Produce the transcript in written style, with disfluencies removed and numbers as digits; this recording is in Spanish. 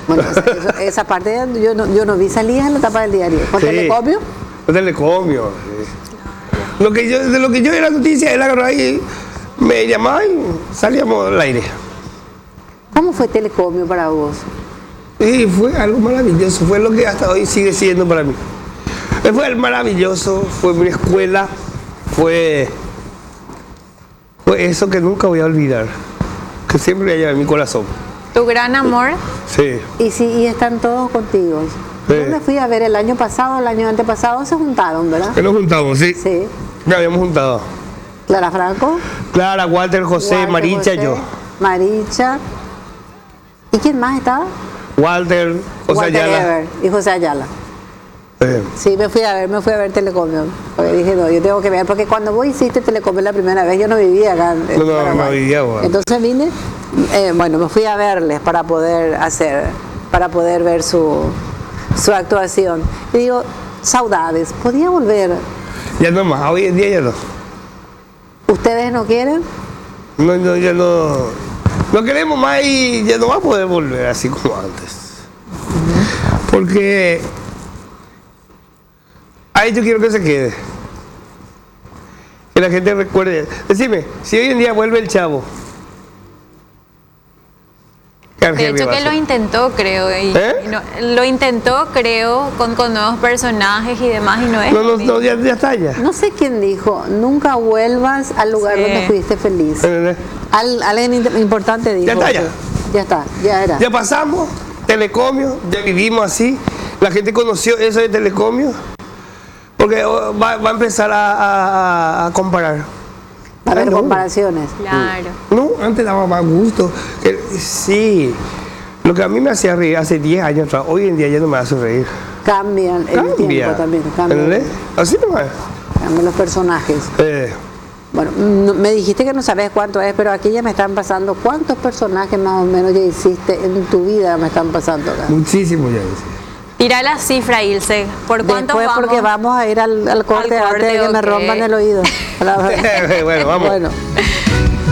Bueno, esa parte yo no vi, salía en la tapa del diario. ¿Con Telecomio? Con Telecomio. De lo que yo era noticia, él agarró ahí, me llamaba y salíamos al aire. ¿Cómo fue Telecomio para vos? Sí, fue algo maravilloso, fue lo que hasta hoy sigue siendo para mí. Fue el maravilloso, fue mi escuela, fue eso que nunca voy a olvidar, que siempre voy a llevar en mi corazón. ¿Tu gran amor? Sí. Y están todos contigo. Sí. Yo me fui a ver el año pasado, el año antepasado, se juntaron, ¿verdad? Que nos juntamos, sí. Sí. Nos habíamos juntado. Clara Franco. Clara, Walter, José, Walter, Maricha, José, yo. Maricha. ¿Y quién más estaba? Walter, José Walter Ayala. Ever y José Ayala. Sí, me fui a ver Telecomio. Porque dije, no, yo tengo que ver, porque cuando vos hiciste Telecomio la primera vez, yo no vivía acá en Paraguay. No vivía, bueno. Entonces vine, me fui a verles para poder ver su actuación. Y digo, saudades, ¿podía volver? Ya no más, hoy en día ya no. ¿Ustedes no quieren? No, ya no. No queremos más y ya no va a poder volver así como antes. Porque ahí yo quiero que se quede. Que la gente recuerde. Decime, si hoy en día vuelve el Chavo. De hecho que lo intentó, creo. Lo intentó, creo, con nuevos personajes y demás y no es. No, ya está ya. No sé quién dijo, nunca vuelvas al lugar donde fuiste feliz. Alguien importante dijo. Ya está ya. Ya está, ya era. Ya pasamos, Telecomio, ya vivimos así. La gente conoció eso de Telecomio. Porque va a empezar a comparar. Va a haber comparaciones. Claro. No, antes daba más gusto. Sí, lo que a mí me hacía reír hace 10 años atrás, hoy en día ya no me hace reír. Cambian el tiempo también. ¿Entendés? Así nomás. Cambian los personajes. Bueno, me dijiste que no sabes cuánto es, pero aquí ya me están pasando. ¿Cuántos personajes más o menos ya hiciste en tu vida me están pasando acá? Muchísimo ya hice. Tira la cifra, Ilse. ¿Por cuánto Después, vamos? porque vamos a ir al corte antes de que me rompan el oído. Bueno, vamos. Bueno.